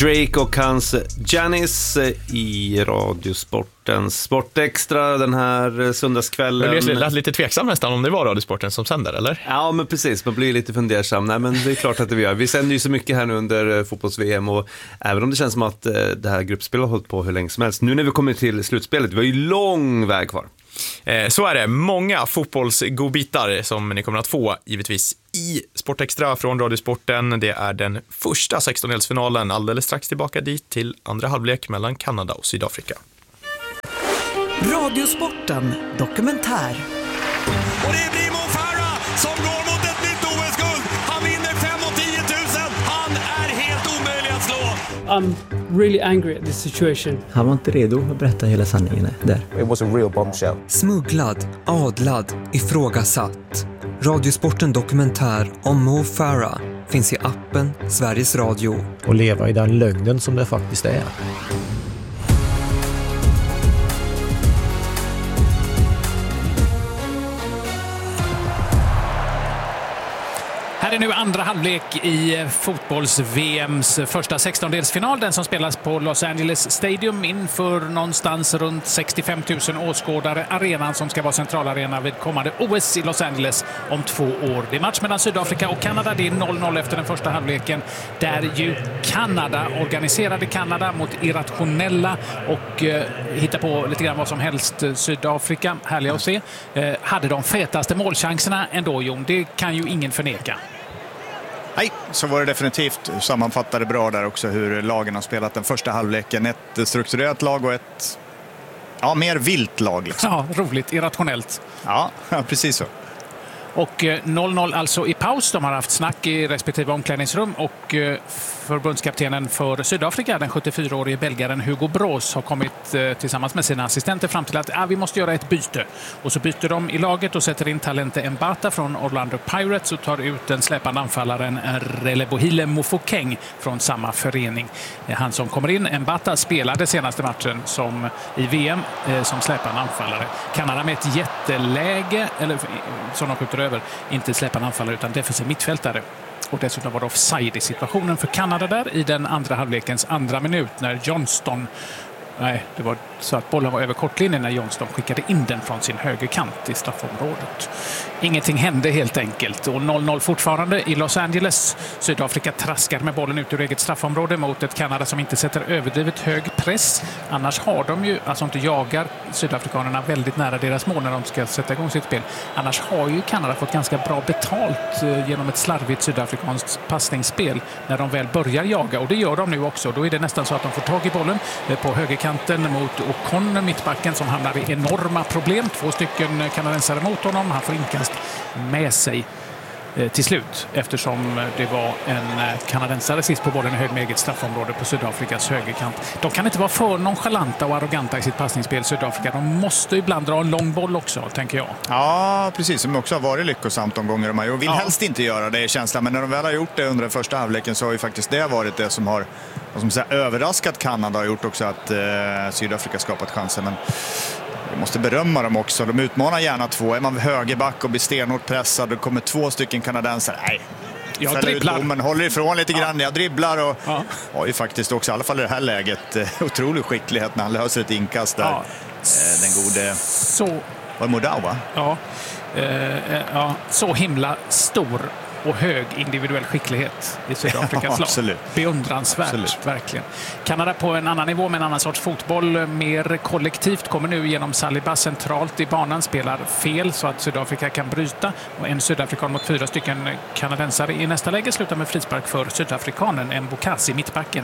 Drake och hans Janis i Radiosportens Sportextra den här söndagskvällen. Det lät lite tveksam nästan om det var Radiosporten som sänder, eller? Ja, men precis. Man blir lite fundersam. Nej, men det är klart att det vi gör. Vi sänder ju så mycket här nu under fotbolls-VM och även om det känns som att det här gruppspelet har hållit på hur länge som helst. Nu när vi kommer till slutspelet, vi har ju lång väg kvar. Så är det. Många fotbollsgodbitar som ni kommer att få givetvis i Sportextra från Radiosporten. Det är den första 16-delsfinalen, alldeles strax tillbaka dit till andra halvlek mellan Kanada och Sydafrika. Radiosporten dokumentär. Och det blir Mo Farah som går mot ett nytt OS-guld. Han vinner 5 och 10 000. Han är helt omöjlig att slå. I'm really angry at this situation. Han var inte redo att berätta hela sanningen där. It was a real bombshell. Smugglad, adlad, ifrågasatt. Radiosporten dokumentär om Mo Farah finns i appen Sveriges Radio. Och leva i den lögnen som det faktiskt är. Här är nu andra halvlek i fotbolls-VMs första 16-delsfinal. Den som spelas på Los Angeles Stadium inför någonstans runt 65 000 åskådare. Arenan som ska vara centralarena vid kommande OS i Los Angeles om 2 år. Det är match mellan Sydafrika och Kanada. Det är 0-0 efter den första halvleken. Där ju organiserade Kanada mot irrationella och hittar på lite grann vad som helst. Sydafrika, härliga att se, hade de fetaste målchanserna ändå, Jon. Det kan ju ingen förneka. Nej, så var det definitivt. Sammanfattade bra där också hur lagen har spelat den första halvleken. Ett strukturerat lag och ett mer vilt lag. Liksom. Ja, roligt, irrationellt. Ja, precis så. Och 0-0 alltså i paus. De har haft snack i respektive omklädningsrum och förbundskaptenen för Sydafrika, den 74-årige belgaren Hugo Broos, har kommit tillsammans med sina assistenter fram till att vi måste göra ett byte. Och så byter de i laget och sätter in Talente Mbata från Orlando Pirates och tar ut den släpande anfallaren Relebohile Mofokeng från samma förening. Han som kommer in, Mbata, spelade senaste matchen som i VM som släpande anfallare. Kanada med ett jätteläge, eller som de skjuter över, inte släpande anfallare utan defensiv mittfältare. Och dessutom var det offside i situationen för Kanada där i den andra halvlekens andra minut när Johnston... Nej, det var så att bollen var över kortlinjen när Johnston skickade in den från sin högerkant i straffområdet. Ingenting hände helt enkelt. Och 0-0 fortfarande i Los Angeles. Sydafrika traskar med bollen ut ur eget straffområde mot ett Kanada som inte sätter överdrivet hög press. Annars har de ju, alltså inte jagar sydafrikanerna väldigt nära deras mål när de ska sätta igång sitt spel. Annars har ju Kanada fått ganska bra betalt genom ett slarvigt sydafrikanskt passningsspel när de väl börjar jaga. Och det gör de nu också. Då är det nästan så att de får tag i bollen på högerkanten mot Ocon, mittbacken, som hamnar i enorma problem. 2 stycken kanadensare mot honom. Han får inkast med sig till slut eftersom det var en kanadensare sist på bollen i hög med eget straffområde på Sydafrikas högerkant. De kan inte vara för nonchalanta och arroganta i sitt passningsspel, Sydafrika. De måste ibland dra en lång boll också, tänker jag. Ja, precis. Som också har varit lyckosamt de gånger de har gjort. Vill helst inte göra det, känslan. Men när de väl har gjort det under den första halvleken så har ju faktiskt det varit det som har överraskat Kanada och gjort också att Sydafrika skapat chansen. Men vi måste berömma dem också. De utmanar gärna 2. Är man högerback och blir stenhårt pressad, då kommer 2 stycken kanadensare. Nej, jag dribblar. Men håller ifrån lite grann. Jag dribblar och har ju faktiskt också, i alla fall i det här läget, otrolig skicklighet när han löser ett inkast där. Ja. Den gode... Så... Var det Modau, va? Ja, så himla stor och hög individuell skicklighet i Sydafrikas lag. Absolut. Beundransvärt, absolut. Verkligen. Kanada på en annan nivå med en annan sorts fotboll, mer kollektivt, kommer nu genom Saliba centralt i banan, spelar fel så att Sydafrika kan bryta. Och en sydafrikan mot 4 stycken kanadensare i nästa läge slutar med frispark för sydafrikanen Mbokasi, mittbacken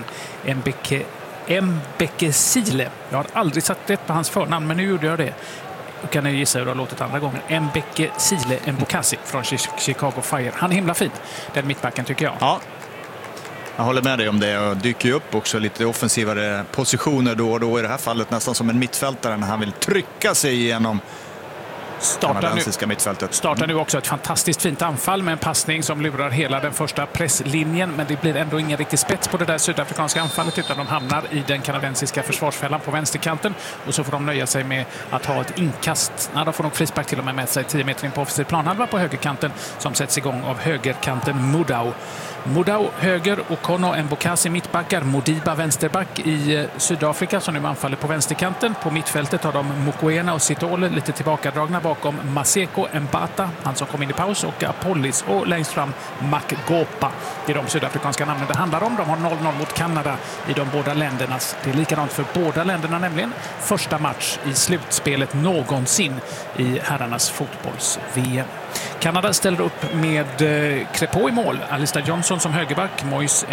Mbekesile. Jag har aldrig satt rätt på hans förnamn, men nu gjorde jag det. Och kan ni gissa hur det har låtit andra gången. Mbekesile Mbokasi från Chicago Fire. Han är himla fin, den mittbacken, tycker jag. Ja, jag håller med dig om det. Och dyker ju upp också lite offensivare positioner då och då. I det här fallet nästan som en mittfältare när han vill trycka sig igenom kanadensiska mittfältet. Startar nu också ett fantastiskt fint anfall med en passning som lurar hela den första presslinjen, men det blir ändå ingen riktig spets på det där sydafrikanska anfallet, utan de hamnar i den kanadensiska försvarsfällan på vänsterkanten, och så får de nöja sig med att ha ett inkast. De får nog frispark till och med sig 10 meter in på offensiv planhalva på högerkanten, som sätts igång av högerkanten Mudau höger, Okono Mbokasi mittbackar, Modiba vänsterback i Sydafrika som nu anfaller på vänsterkanten. På mittfältet har de Mokoena och Sitole lite tillbakadragna bakom Maseko Mbata, han som kom in i paus, och Apollis, och längst fram Makgopa. Det är de sydafrikanska namnen det handlar om. De har 0-0 mot Kanada i de båda ländernas. Det är likadant för båda länderna, nämligen första match i slutspelet någonsin i herrarnas fotbolls-VM. Kanada ställer upp med Crépeau i mål, Alistair Johnson som högerback, Moise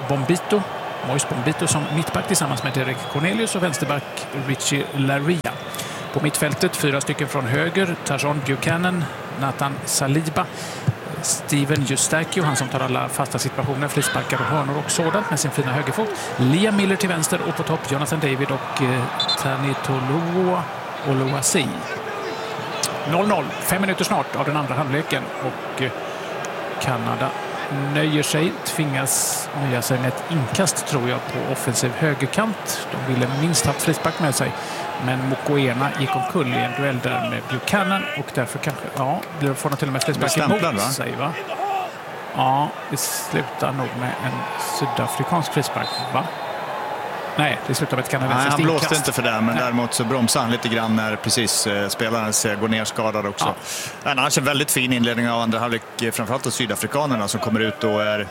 Bombito som mittback tillsammans med Derek Cornelius och vänsterback Richie Laryea. På mittfältet 4 stycken från höger, Tajon Buchanan, Nathan Saliba, Steven Eustáquio, han som tar alla fasta situationer, frisparkar och hörnor och sådant med sin fina högerfot, Liam Miller till vänster, och på topp Jonathan David och Tanitoluwa Oluwasi. 0-0, 5 minuter snart av den andra halvleken, och Kanada tvingas nöja sig med ett inkast, tror jag, på offensiv högerkant. De ville minst haft frispark med sig, men Mokoena gick omkull i en duell där med Buchanan, och därför kanske, får de till och med frispark emot sig, va? Ja, det slutar nog med en sydafrikansk frispark, va? Nej, det slutar med ett kanadensiskt inkast. Han blåste inkast. Inte för det, men däremot så bromsade han lite grann när precis spelaren går ner skadad också. Ja. Annars en väldigt fin inledning av andra halvlek, framförallt av sydafrikanerna som kommer ut och är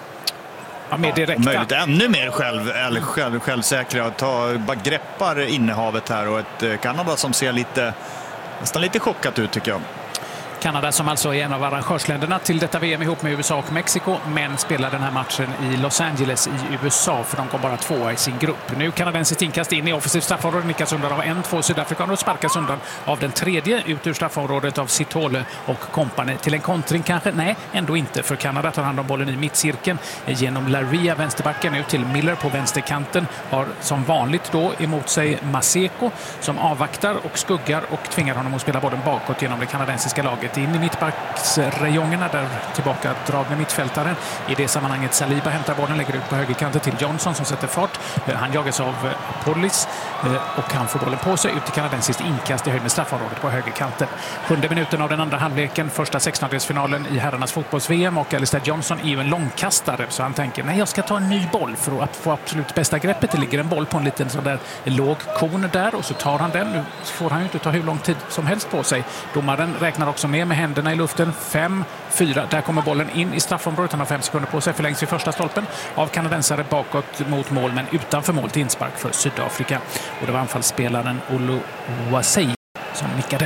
mer direkta. Om möjligt ännu mer självsäkra och bara greppar innehavet här, och ett Kanada som ser nästan lite chockat ut, tycker jag. Kanada som alltså är en av arrangörsländerna till detta VM ihop med USA och Mexiko, men spelar den här matchen i Los Angeles i USA, för de kom bara 2 i sin grupp. Nu kanadensiskt inkast in i offensivt straffområde, nickas undan av 1-2 sydafrikaner och sparkas undan av den tredje ut ur straffområdet av Sitole och kompani. Till en kontring kanske? Nej, ändå inte, för Kanada tar hand om bollen i mittcirkeln genom Laryea, vänsterbacken, ut till Miller på vänsterkanten. Har som vanligt då emot sig Maseko som avvaktar och skuggar och tvingar honom att spela bollen bakåt genom det kanadensiska laget. In i mittbacksrejongerna, där tillbaka dragna mittfältaren. I det sammanhanget Saliba hämtar bollen, lägger ut på högerkanten till Johnson som sätter fart. Han jagas av Apollis och han får bollen på sig ut till kanadensiskt inkast i höjd med straffområdet på högerkanten. 7:e minuten av den andra halvleken, första 16-delsfinalen i herrarnas fotbolls-VM, och Alistair Johnson är ju en långkastare, så han tänker, nej, jag ska ta en ny boll för att få absolut bästa greppet. Det ligger en boll på en liten sån där låg kon där, och så tar han den. Nu får han ju inte ta hur lång tid som helst på sig. Domaren räknar också med händerna i luften. 5-4. Där kommer bollen in i straffområdet. Han har 5 sekunder på sig. Förlängs vid första stolpen av kanadensare bakåt mot mål, men utanför mål till inspark för Sydafrika. Och det var anfallsspelaren Oluwasi som nickade.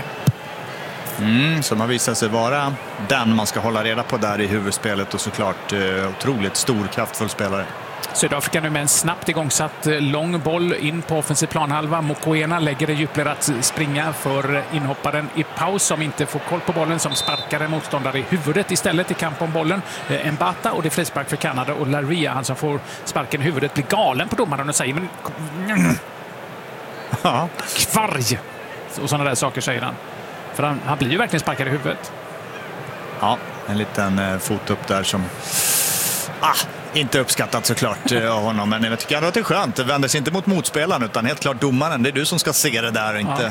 Som har visat sig vara den man ska hålla reda på där i huvudspelet, och såklart otroligt stor, kraftfull spelare. Sydafrika nu med en snabbt igångsatt lång boll in på offensiv planhalva. Mokoena lägger det djupled att springa för inhopparen i paus som inte får koll på bollen, som sparkar en motståndare i huvudet istället i kamp om bollen. Mbata, och det är frispark för Kanada, och Laryea, han som får sparken i huvudet, blir galen på domaren och säger kvarg och sådana där saker, säger han. För han blir ju verkligen sparkad i huvudet. Ja, en liten fot upp där som inte uppskattat såklart av honom, men jag tycker att det är skönt. Det vänder sig inte mot motspelaren, utan helt klart domaren. Det är du som ska se det där, inte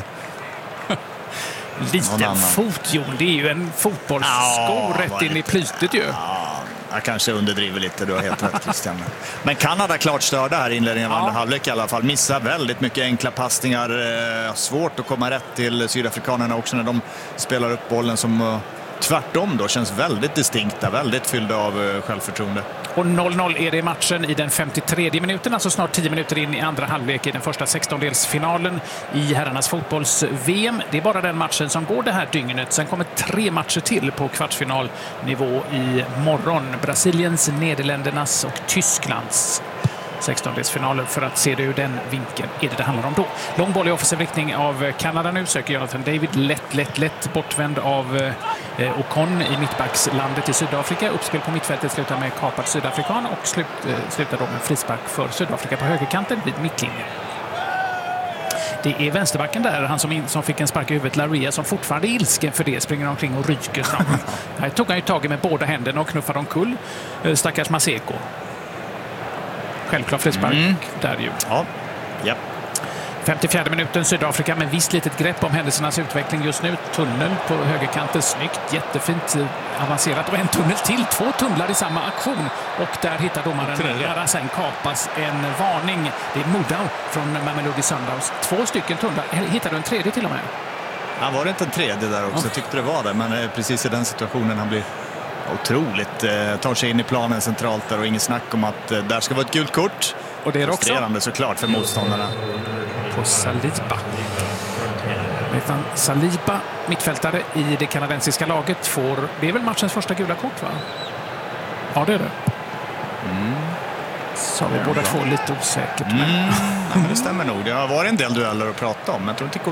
liten fot, Jon. Det är ju en fotbollssko rätt in i plytet ju. Jag kanske underdriver lite, du har helt rätt, Christian. Men Kanada klart störda här i inledningen av andra halvlek i alla fall. Missar väldigt mycket enkla passningar. Svårt att komma rätt till sydafrikanerna också när de spelar upp bollen, som tvärtom då känns väldigt distinkta, väldigt fyllda av självförtroende. Och 0-0 är det i matchen i den 53 minuten, alltså snart 10 minuter in i andra halvlek i den första 16-delsfinalen i herrarnas fotbolls-VM. Det är bara den matchen som går det här dygnet. Sen kommer 3 matcher till på kvartsfinalnivå i morgon. Brasiliens, Nederländernas och Tysklands 16-delsfinaler, för att se det ur den vinkeln är det handlar om då. Lång boll i offensiv riktning av Kanada nu, söker Jonathan David lätt bortvänd av Ocon i mittbackslandet i Sydafrika. Uppspel på mittfältet slutar med kapad sydafrikan och slutar då med frispark för Sydafrika på högerkanten vid mittlinjen. Det är vänsterbacken där, han som fick en spark i huvudet, Laria, som fortfarande är ilsken för det, springer omkring och ryker fram. Här tog han ju tag med båda händerna och knuffade omkull stackars Maseko. Självklart frispark där ju. Ja. 54 minuten, Sydafrika med visst litet grepp om händelsernas utveckling just nu. Tunnel på högerkanten, snyggt, jättefint avancerat. Och en tunnel till, 2 tunnlar i samma aktion. Och där hittar domaren, där sen kapas en varning. Det är Modau från Mamelodi Sundowns. 2 stycken tunnlar, hittar du en tredje till och med? Ja, var det inte en tredje där också? Jag tyckte det var det, men precis i den situationen han blir otroligt, tar sig in i planen centralt där och ingen snack om att där ska vara ett gult kort. Och det är också såklart för motståndarna. På Saliba. Saliba, mittfältare i det kanadensiska laget, får... Det är väl matchens första gula kort, va? Ja, det är det. Så vi båda två lite osäkert. Men det stämmer nog. Det har varit en del dueller att prata om. Jag tror inte